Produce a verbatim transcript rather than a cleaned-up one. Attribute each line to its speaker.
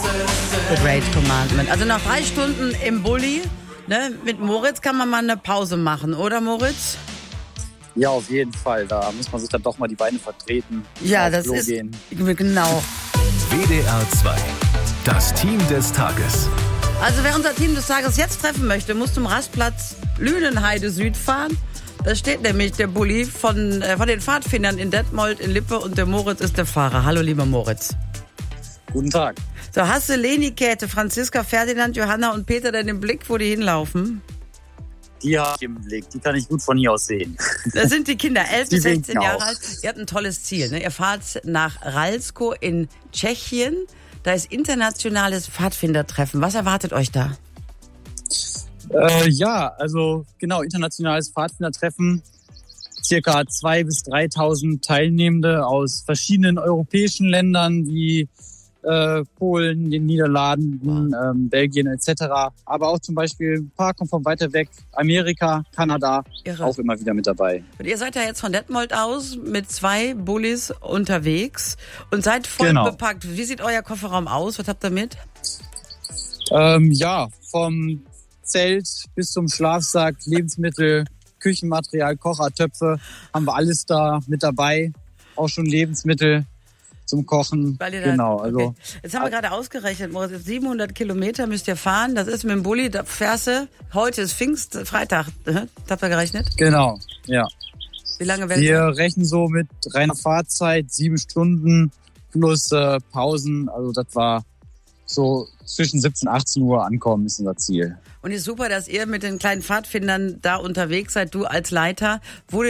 Speaker 1: The Great Commandment. Also nach drei Stunden im Bulli, ne, mit Moritz kann man mal eine Pause machen, oder Moritz?
Speaker 2: Ja, auf jeden Fall. Da muss man sich dann doch mal die Beine vertreten.
Speaker 1: Ja, das ist
Speaker 2: gehen.
Speaker 1: Genau.
Speaker 3: W D R zwei, das Team des Tages.
Speaker 1: Also wer unser Team des Tages jetzt treffen möchte, muss zum Rastplatz Lüdenheide Süd fahren. Da steht nämlich der Bulli von, äh, von den Pfadfindern in Detmold, in Lippe, und der Moritz ist der Fahrer. Hallo, lieber Moritz.
Speaker 2: Guten Tag.
Speaker 1: So, hast du Leni, Käthe, Franziska, Ferdinand, Johanna und Peter denn im Blick, wo die hinlaufen?
Speaker 2: Die habe ich im Blick. Die kann ich gut von hier aus sehen.
Speaker 1: Da sind die Kinder elf bis sechzehn Jahre
Speaker 2: auch.
Speaker 1: alt. Ihr habt ein tolles Ziel, ne? Ihr fahrt nach Ralsko in Tschechien. Da ist internationales Pfadfindertreffen. Was erwartet euch da?
Speaker 2: Äh, ja, also genau, internationales Pfadfindertreffen. Circa zweitausend bis dreitausend Teilnehmende aus verschiedenen europäischen Ländern wie äh, Polen, den Niederlanden, ähm, Belgien et cetera. Aber auch zum Beispiel ein paar kommen von weiter weg, Amerika, Kanada,
Speaker 1: Irre.
Speaker 2: Auch immer wieder mit dabei.
Speaker 1: Und ihr seid ja jetzt von Detmold aus mit zwei Bullis unterwegs und seid voll
Speaker 2: Genau.
Speaker 1: bepackt. Wie sieht euer Kofferraum aus? Was habt ihr mit?
Speaker 2: Ähm, ja, vom Zelt bis zum Schlafsack, Lebensmittel, Küchenmaterial, Kocher, Töpfe, haben wir alles da mit dabei. Auch schon Lebensmittel zum Kochen.
Speaker 1: Weil ihr da,
Speaker 2: genau,
Speaker 1: okay.
Speaker 2: also.
Speaker 1: Jetzt haben wir gerade ausgerechnet, Moritz, siebenhundert Kilometer müsst ihr fahren. Das ist mit dem Bulli, da fährst du, heute ist Pfingst, Freitag. Ne? Habt ihr gerechnet?
Speaker 2: Genau, ja.
Speaker 1: Wie lange werdet
Speaker 2: Wir
Speaker 1: ihr?
Speaker 2: rechnen so mit reiner Fahrzeit, sieben Stunden plus äh, Pausen. Also das war so zwischen siebzehn, achtzehn Uhr ankommen ist unser Ziel.
Speaker 1: Und ist super, dass ihr mit den kleinen Pfadfindern da unterwegs seid, du als Leiter. Wo